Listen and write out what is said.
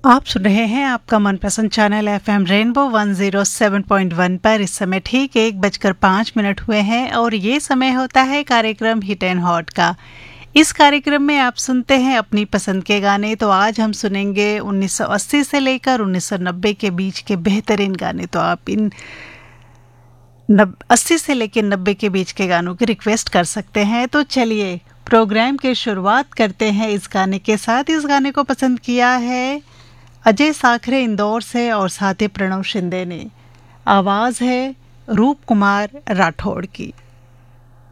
आप सुन रहे हैं आपका मनपसंद चैनल एफएम रेनबो 107.1 पर। इस समय ठीक 1:05 हुए हैं और ये समय होता है कार्यक्रम हिट एंड हॉट का। इस कार्यक्रम में आप सुनते हैं अपनी पसंद के गाने। तो आज हम सुनेंगे 1980 से लेकर 1990 के बीच के बेहतरीन गाने। तो आप इन 80 से लेकर 90 के बीच के गानों की रिक्वेस्ट कर सकते हैं। तो चलिए प्रोग्राम की शुरुआत करते हैं इस गाने के साथ। इस गाने को पसंद किया है अजय साखरे इंदौर से और साथ ही प्रणव शिंदे ने। आवाज़ है रूप कुमार राठौड़ की।